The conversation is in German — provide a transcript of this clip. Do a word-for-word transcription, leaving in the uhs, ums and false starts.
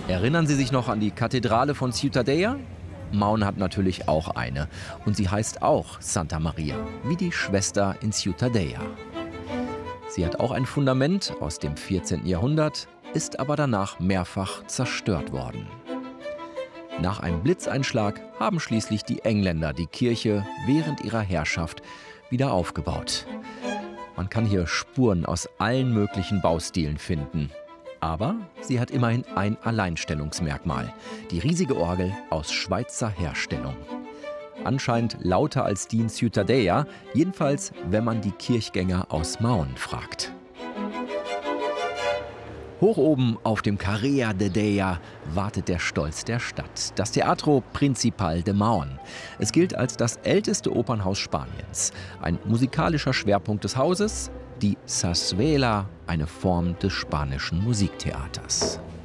Erinnern Sie sich noch an die Kathedrale von Ciutadella? Maun hat natürlich auch eine. Und sie heißt auch Santa Maria, wie die Schwester in Ciutadella. Sie hat auch ein Fundament aus dem vierzehnten Jahrhundert, ist aber danach mehrfach zerstört worden. Nach einem Blitzeinschlag haben schließlich die Engländer die Kirche während ihrer Herrschaft wieder aufgebaut. Man kann hier Spuren aus allen möglichen Baustilen finden. Aber sie hat immerhin ein Alleinstellungsmerkmal: die riesige Orgel aus Schweizer Herstellung. Anscheinend lauter als die in Ciutadella, jedenfalls wenn man die Kirchgänger aus Maun fragt. Hoch oben auf dem Carrea de Deia wartet der Stolz der Stadt, das Teatro Principal de Maun. Es gilt als das älteste Opernhaus Spaniens. Ein musikalischer Schwerpunkt des Hauses, die Zarzuela, eine Form des spanischen Musiktheaters.